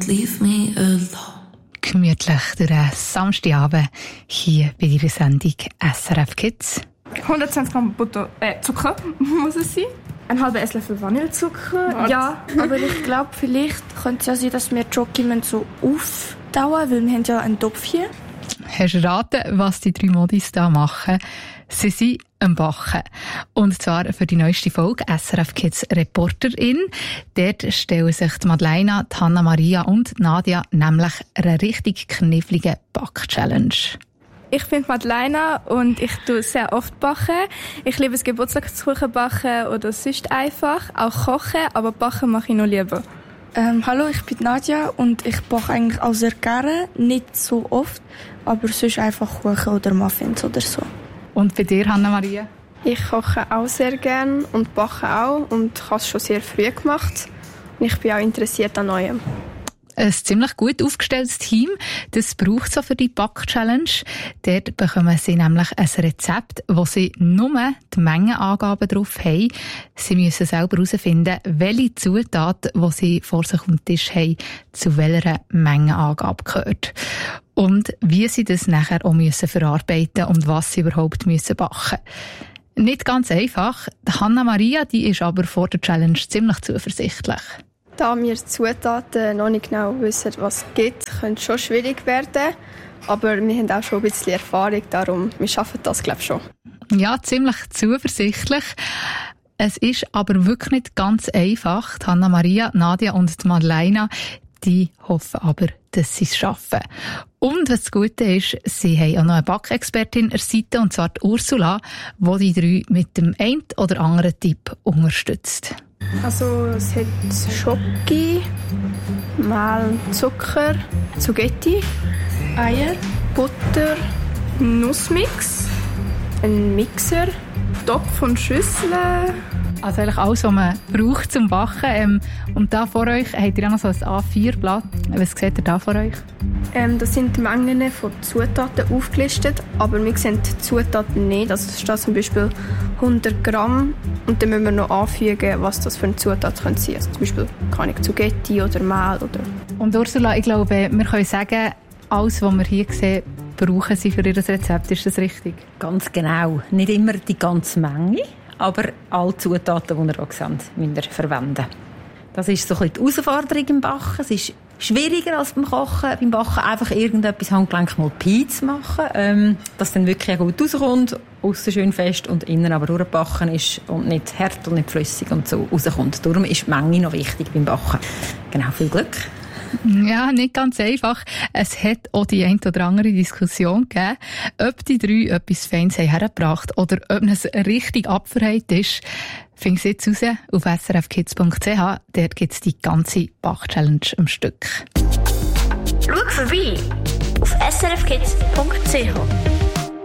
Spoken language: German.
leave me alone. Gemütlich durch einen Samstagabend hier bei dieser Sendung SRF Kids. 120 Gramm Zucker muss es sein. Ein halber Esslöffel Vanillezucker. Ja, aber ich glaube, vielleicht könnte es ja sein, dass wir die Schoki so auftauen, weil wir haben ja einen Topf hier. Hast du erraten, was die 3 Modis da machen? Sie sind am Backen. Und zwar für die neueste Folge SRF Kids Reporterin. Dort stellen sich die Madeleine, die Hanna-Maria und die Nadia nämlich einer richtig kniffligen Back-Challenge. Ich bin Madeleine und ich tue sehr oft backen. Ich liebe es, Geburtstagskuchen backen oder sonst einfach. Auch kochen, aber backen mache ich noch lieber. Hallo, ich bin Nadia und ich backe eigentlich auch sehr gerne. Nicht so oft, aber sonst einfach Kuchen oder Muffins oder so. Und bei dir, Hanna-Maria? Ich koche auch sehr gerne und backe auch und habe es schon sehr früh gemacht. Und ich bin auch interessiert an Neuem. Ein ziemlich gut aufgestelltes Team, das braucht es für die Back-Challenge. Dort bekommen sie nämlich ein Rezept, wo sie nur die Mengenangaben drauf haben. Sie müssen selber herausfinden, welche Zutaten, die sie vor sich auf dem Tisch haben, zu welcher Mengenangabe gehört. Und wie sie das nachher auch müssen verarbeiten und was sie überhaupt müssen backen. Nicht ganz einfach. Hanna-Maria, die ist aber vor der Challenge ziemlich zuversichtlich. Da wir die Zutaten noch nicht genau wissen, was es gibt, könnte es schon schwierig werden. Aber wir haben auch schon ein bisschen Erfahrung, darum wir schaffen das, glaube ich, schon. Ja, ziemlich zuversichtlich. Es ist aber wirklich nicht ganz einfach. Die Hanna-Maria, Nadia und die Madeleine, die hoffen aber, dass sie es schaffen. Und was das Gute ist, sie haben auch noch eine Backexpertin an der Seite, und zwar die Ursula, die die 3 mit dem einen oder anderen Tipp unterstützt. Also es hat Schoki, Mehl, Zucker, Zugetti, Eier, Butter, Nussmix, ein Mixer, Topf und Schüssel. Also eigentlich alles, was man braucht zum Backen. Und da vor euch habt ihr auch noch so ein A4-Blatt. Was seht ihr da vor euch? Das sind die Mengen von Zutaten aufgelistet, aber wir sehen die Zutaten nicht. Also es steht zum Beispiel 100 Gramm und dann müssen wir noch anfügen, was das für eine Zutat sein könnte. Also zum Beispiel keine Zugetti oder Mehl. Oder. Und Ursula, ich glaube, wir können sagen, alles, was wir hier sehen, brauchen sie für ihr Rezept. Ist das richtig? Ganz genau. Nicht immer die ganze Menge, aber alle Zutaten, die ihr auch seht, müsst ihr verwenden. Das ist so ein bisschen die Herausforderung im Backen. Es ist schwieriger als beim Kochen. Beim Backen einfach irgendetwas handgelenkig mal Pi zu machen, dass dann wirklich gut rauskommt, aussen schön fest und innen aber durchgebacken ist und nicht hart und nicht flüssig und so rauskommt. Darum ist die Menge noch wichtig beim Backen. Genau, viel Glück. Ja, nicht ganz einfach. Es hat auch die ein oder andere Diskussion gegeben, ob die 3 etwas Feines hergebracht oder ob es richtig abverheilt ist. Find's jetzt raus auf srfkids.ch. Dort gibt es die ganze Back-Challenge am Stück. Schau vorbei auf srfkids.ch.